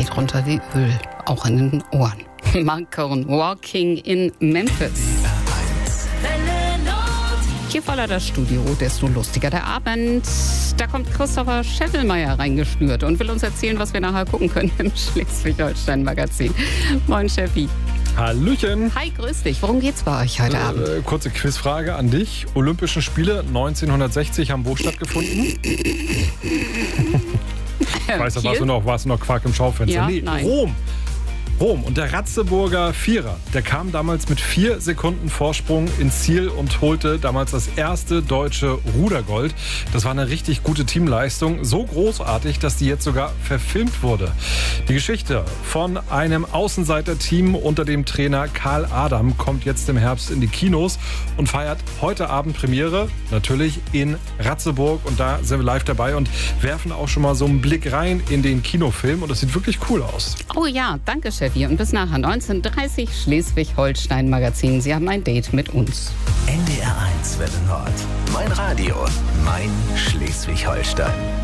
geht runter wie Öl, auch in den Ohren. Mark Cohn, Walking in Memphis. Je voller das Studio, desto lustiger der Abend. Da kommt Christopher Scheffelmeier reingeschnürt und will uns erzählen, was wir nachher gucken können im Schleswig-Holstein-Magazin. Moin, Steffi. Hallöchen. Hi, grüß dich. Worum geht's bei euch heute Abend? Kurze Quizfrage an dich. Olympischen Spiele 1960 haben wo stattgefunden? Ich weiß, da warst du noch Quark im Schaufenster. Ja, Nee, nein. Rom. Und der Ratzeburger Vierer, der kam damals mit 4 Sekunden Vorsprung ins Ziel und holte damals das erste deutsche Rudergold. Das war eine richtig gute Teamleistung. So großartig, dass die jetzt sogar verfilmt wurde. Die Geschichte von einem Außenseiter-Team unter dem Trainer Karl Adam kommt jetzt im Herbst in die Kinos und feiert heute Abend Premiere. Natürlich in Ratzeburg. Und da sind wir live dabei und werfen auch schon mal so einen Blick rein in den Kinofilm. Und das sieht wirklich cool aus. Oh ja, danke, Steffi. Und bis nachher 19:30 Schleswig-Holstein-Magazin. Sie haben ein Date mit uns. NDR 1 Welle Nord. Mein Radio, mein Schleswig-Holstein.